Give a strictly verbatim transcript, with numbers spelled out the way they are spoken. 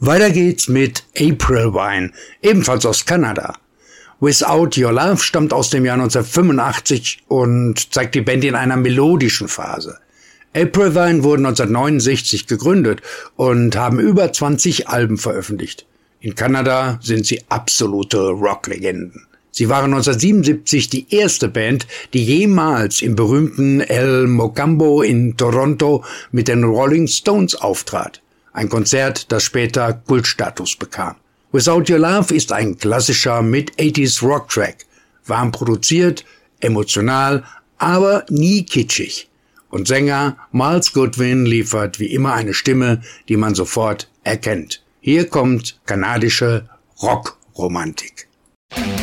Weiter geht's mit April Wine, ebenfalls aus Kanada. Without Your Love stammt aus dem Jahr neunzehnhundertfünfundachtzig und zeigt die Band in einer melodischen Phase. April Wine wurden neunzehnhundertneunundsechzig gegründet und haben über zwanzig Alben veröffentlicht. In Kanada sind sie absolute Rocklegenden. Sie waren neunzehnhundertsiebenundsiebzig die erste Band, die jemals im berühmten El Mocambo in Toronto mit den Rolling Stones auftrat. Ein Konzert, das später Kultstatus bekam. Without Your Love ist ein klassischer Mid-achtziger Rock-Track. Warm produziert, emotional, aber nie kitschig. Und Sänger Miles Goodwin liefert wie immer eine Stimme, die man sofort erkennt. Hier kommt kanadische Rockromantik.